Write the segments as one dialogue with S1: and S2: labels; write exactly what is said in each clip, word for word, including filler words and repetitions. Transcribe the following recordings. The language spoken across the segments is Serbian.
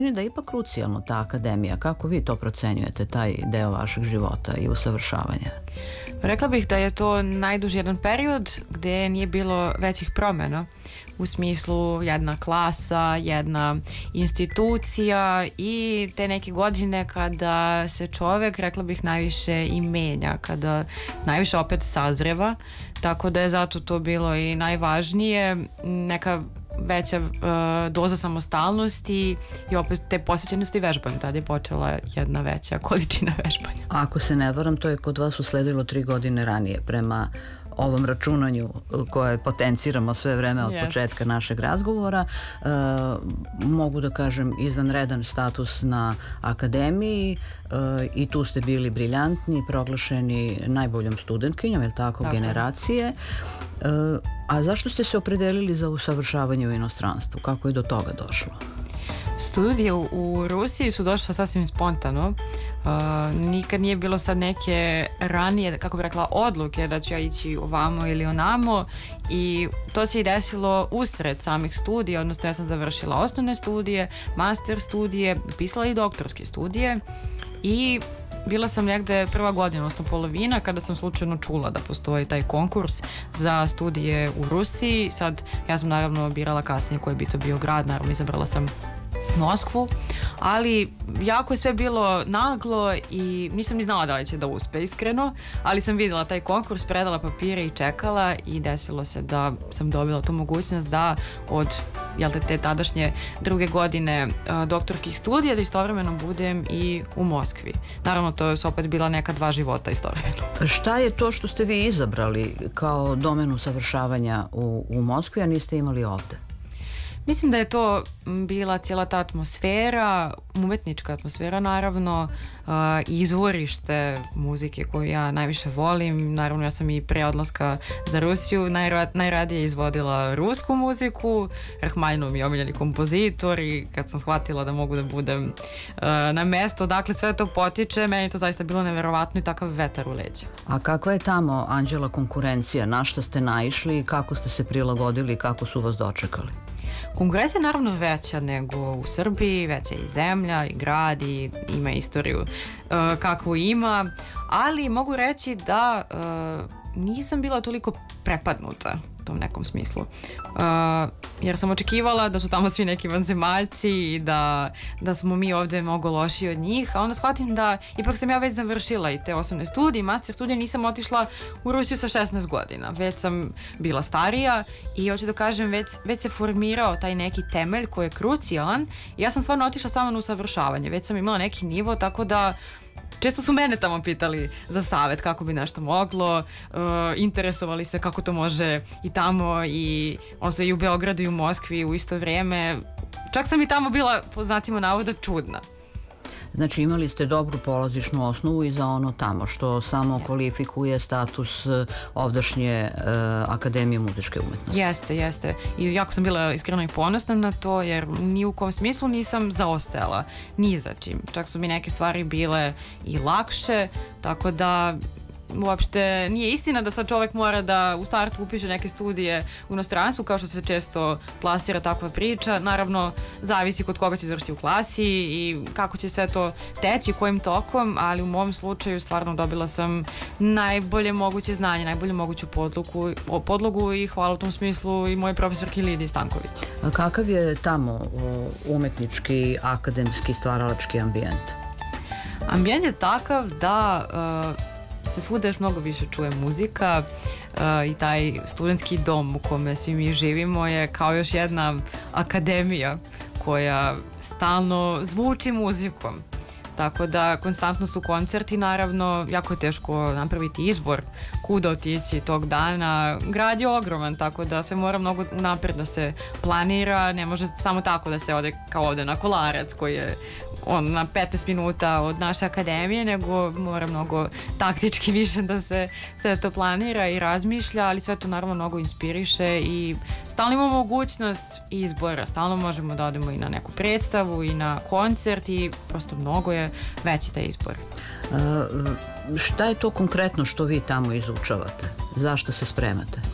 S1: da je ipak krucijalno ta akademija. Kako vi to procenjujete, taj deo vašeg života i usavršavanja?
S2: Rekla bih da je to najduži jedan period gde nije bilo većih promjena u smislu jedna klasa, jedna institucija i te neke godine kada se čovek, rekla bih, najviše i menja, kada najviše opet sazreva, tako da je zato to bilo i najvažnije, neka veća uh, doza samostalnosti i opet te posvećenosti vežbanju. Tada je počela jedna veća količina vežbanja.
S1: Ako se ne varam, to je kod vas usledilo tri godine ranije prema ovom računanju koje potenciramo sve vreme od yes. početka našeg razgovora. E, mogu da kažem izvanredan status na akademiji e, i tu ste bili briljantni, proglašeni najboljom studentkinjom, je li tako, okay. generacije. E, a zašto ste se opredelili za usavršavanje u inostranstvu? Kako je do toga došlo?
S2: Studije u, u Rusiji su došle sasvim spontano. Uh, nikad nije bilo sad neke ranije, kako bih rekla, odluke da ću ja ići ovamo ili onamo i to se i desilo usred samih studija, odnosno ja sam završila osnovne studije, master studije, pisala i doktorske studije i bila sam negde prva godina, odnosno polovina, kada sam slučajno čula da postoji taj konkurs za studije u Rusiji. Sad, ja sam naravno birala kasnije koji bi to bio grad, naravno izabrala sam Moskvu, ali jako je sve bilo naglo i nisam ni znala da li će da uspe, iskreno, ali sam vidjela taj konkurs, predala papire i čekala i desilo se da sam dobila tu mogućnost da od jel te, te tadašnje druge godine uh, doktorskih studija da istovremeno budem i u Moskvi. Naravno, to su opet bila neka dva života istovremeno.
S1: Šta je to što ste vi izabrali kao domenu savršavanja u, u Moskvi, a niste imali ovde?
S2: Mislim da je to bila cijela ta atmosfera, umetnička atmosfera naravno, uh, izvorište muzike koju ja najviše volim. Naravno, ja sam i pre odlaska za Rusiju najrad, najradije izvodila rusku muziku. Rahmaninov mi je omiljeni kompozitor i kad sam shvatila da mogu da budem uh, na mesto, dakle sve to potiče, meni to zaista bilo neverovatno i takav vetar u leđa.
S1: A kakva je tamo, Anđela, konkurencija? Na šta ste naišli i kako ste se prilagodili i kako su vas dočekali?
S2: Konkurencija je naravno veća nego u Srbiji, veća i zemlja i grad i ima istoriju uh, kakvu ima, ali mogu reći da uh, nisam bila toliko prepadnuta u tom nekom smislu. Uh, jer sam očekivala da su tamo svi neki vanzemaljci i da, da smo mi ovdje mnogo lošiji od njih, a onda shvatim da ipak sam ja već završila i te osnovne studije, master studije, nisam otišla u Rusiju sa šesnaest godina, već sam bila starija i hoću da kažem već, već se formirao taj neki temelj koji je krucijalan i ja sam stvarno otišla samo na usavršavanje, već sam imala neki nivo, tako da često su mene tamo pitali za savjet kako bi nešto moglo, uh, interesovali se kako to može i tamo i odnosno i u Beogradu i u Moskvi u isto vrijeme. Čak sam i tamo bila, po znacima navoda, čudna.
S1: Znači imali ste dobru polazišnu osnovu i za ono tamo, što samo jeste. Kvalifikuje status ovdašnje uh, Akademije muzičke umetnosti.
S2: Jeste, jeste. I jako sam bila iskreno i ponosna na to, jer ni u kom smislu nisam zaostajala ni za čim. Čak su mi neke stvari bile i lakše, tako da uopšte nije istina da sad čovjek mora da u startu upiše neke studije u inostranstvu, kao što se često plasira takva priča. Naravno, zavisi kod koga će završiti u klasi i kako će sve to teći, kojim tokom, ali u mom slučaju stvarno dobila sam najbolje moguće znanje, najbolju moguću podlogu, podlogu i hvala u tom smislu i moje profesorki Lidiji Stanković.
S1: A kakav je tamo umetnički, akademski, stvaralački ambijent?
S2: Ambijent je takav da uh, se svuda još mnogo više čuje muzika uh, i taj studentski dom u kome svi mi živimo je kao još jedna akademija koja stalno zvuči muzikom. Tako da konstantno su koncerti, naravno, jako je teško napraviti izbor kuda otići tog dana. Grad je ogroman, tako da sve mora mnogo unapred da se planira, ne može samo tako da se ode kao ovde na Kolarac koji je on na petnaest minuta od naše akademije, nego mora mnogo taktički više da se sve to planira i razmišlja, ali sve to naravno mnogo inspiriše i stalno imamo mogućnost izbora, stalno možemo da odemo i na neku predstavu i na koncert i prosto mnogo je veći taj izbor.
S1: A, šta je to konkretno što vi tamo izučavate? Zašto se spremate?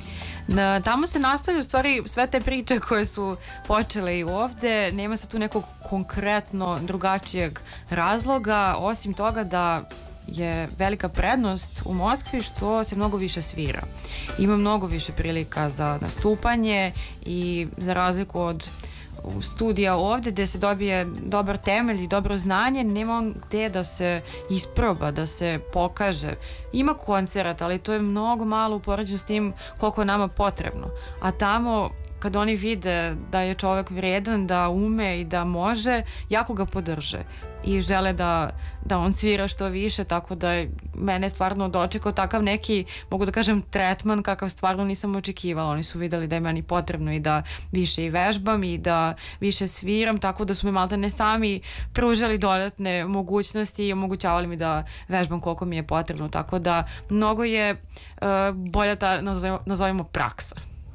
S2: Tamo se nastavljaju u stvari sve te priče koje su počele i ovde, nema se tu nekog konkretno drugačijeg razloga, osim toga da je velika prednost u Moskvi što se mnogo više svira. Ima mnogo više prilika za nastupanje i za razliku od studija ovde gde se dobije dobar temelj i dobro znanje, nema on gde da se isproba, da se pokaže. Ima koncerat, ali to je mnogo malo u poređenju s tim koliko je nama potrebno. A tamo kad oni vide da je čovek vredan, da ume i da može, jako ga podrže i žele da, da on svira što više, tako da je mene stvarno dočekao takav neki, mogu da kažem, tretman kakav stvarno nisam očekivala. Oni su videli da je meni potrebno i da više i vežbam i da više sviram, tako da su me malta ne sami pružali dodatne mogućnosti i omogućavali mi da vežbam koliko mi je potrebno, tako da mnogo je uh, bolja ta, nazovimo, nazovimo praksa.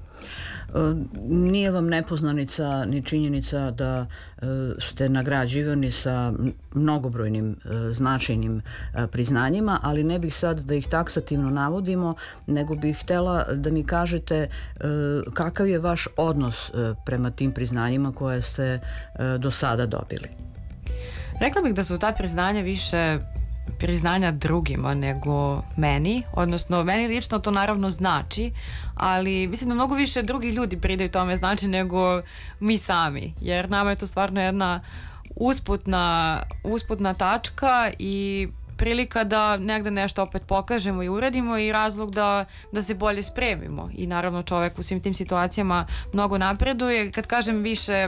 S1: Nije vam nepoznanica ni činjenica da ste nagrađivani sa mnogobrojnim značajnim priznanjima, ali ne bih sad da ih taksativno navodimo, nego bih htela da mi kažete kakav je vaš odnos prema tim priznanjima koje ste do sada dobili.
S2: Rekla bih da su ta priznanja više priznanja drugima nego meni, odnosno meni lično to naravno znači, ali mislim da mnogo više drugi ljudi pridaju tome znači nego mi sami, jer nama je to stvarno jedna usputna, usputna tačka i prilika da negde nešto opet pokažemo i uradimo i razlog da, da se bolje spremimo i naravno čovek u svim tim situacijama mnogo napreduje. Kad kažem više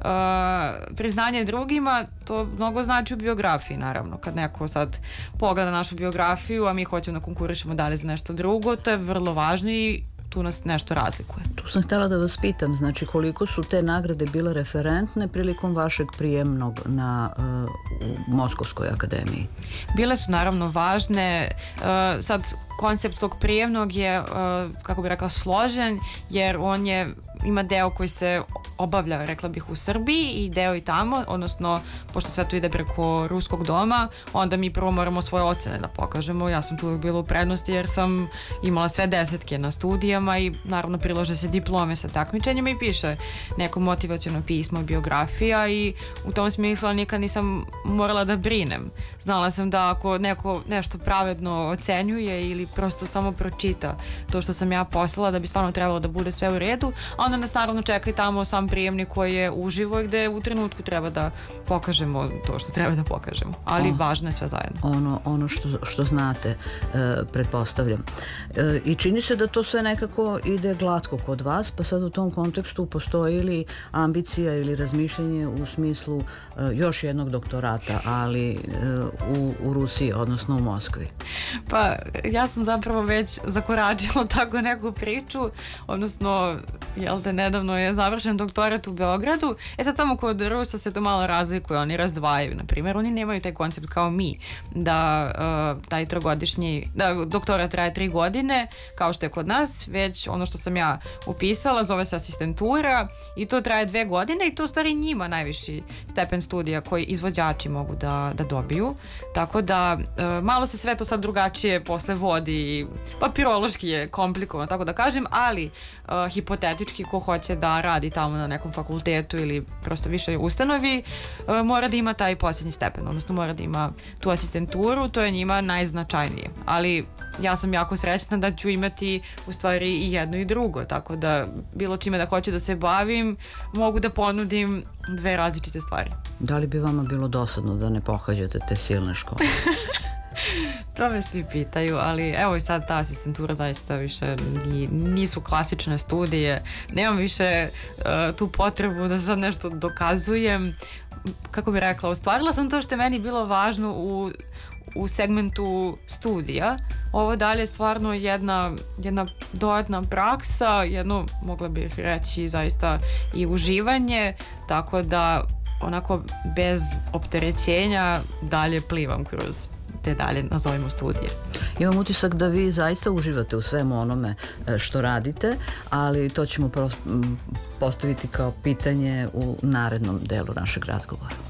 S2: uh, priznanje drugima, to mnogo znači u biografiji naravno. Kad neko sad pogleda našu biografiju, a mi hoćemo da konkurišemo dalje za nešto drugo, to je vrlo važno i tu nas nešto razlikuje.
S1: Tu sam htjela da vas pitam, znači koliko su te nagrade bile referentne prilikom vašeg prijemnog na uh, u Moskovskoj akademiji?
S2: Bile su naravno važne. Uh, sad koncept tog prijemnog je, uh, kako bih rekla, složen, jer on je ima deo koji se obavlja, rekla bih, u Srbiji i deo i tamo, odnosno, pošto sve to ide preko Ruskog doma, onda mi prvo moramo svoje ocene da pokažemo. Ja sam tu uvijek bila u prednosti jer sam imala sve desetke na studijama i naravno prilože se diplome sa takmičenjima i piše neko motivaciono pismo, biografija i u tom smislu nikad nisam morala da brinem. Znala sam da ako neko nešto pravedno ocenjuje ili prosto samo pročita to što sam ja poslala, da bi stvarno trebalo da bude sve u redu, a onda nas naravno čeka i tamo sam prijemnik koji je uživo i gde u trenutku treba da pokažemo to što treba da pokažemo. Ali o, važno je sve zajedno.
S1: Ono, ono što, što znate, e, pretpostavljam. E, I čini se da to sve nekako ide glatko kod vas, pa sad u tom kontekstu postoji li ambicija ili razmišljanje u smislu e, još jednog doktorata, ali e, u, u Rusiji, odnosno u Moskvi?
S2: Pa ja sam zapravo već zakoračila tako neku priču, odnosno jel te, nedavno je završen doktorat u Beogradu. E sad samo kod Rusa se to malo razlikuje, oni razdvajaju, na primjer, oni nemaju taj koncept kao mi, da uh, taj trogodišnji, da doktorat traje tri godine, kao što je kod nas, već ono što sam ja upisala, zove se asistentura i to traje dve godine i to u stvari njima najviši stepen studija koji izvođači mogu da, da dobiju, tako da uh, malo se sve to sad drugačije posle vodi, papirološki je komplikovano, tako da kažem, ali uh, hipotetički ko hoće da radi tamo na nekom fakultetu ili prosto više ustanovi, uh, mora da ima taj posljednji stepen, odnosno mora da ima tu asistenturu, to je njima najznačajnije. Ali ja sam jako srećna da ću imati u stvari i jedno i drugo, tako da bilo čime da hoću da se bavim, mogu da ponudim dve različite stvari.
S1: Da li bi vama bilo dosadno da ne pohađate te silne škole?
S2: To me svi pitaju, ali evo i sad ta asistentura zaista više nisu klasične studije, nemam više uh, tu potrebu da sad nešto dokazujem. Kako bih rekla, ostvarila sam to što je meni bilo važno u, u segmentu studija. Ovo dalje je stvarno jedna, jedna dodatna praksa, jedno, mogla bih reći, zaista i uživanje, tako da onako bez opterećenja dalje plivam kroz te dalje, nazovimo, studije.
S1: Imam utisak da vi zaista uživate u svemu onome što radite, ali to ćemo postaviti kao pitanje u narednom delu našeg razgovora.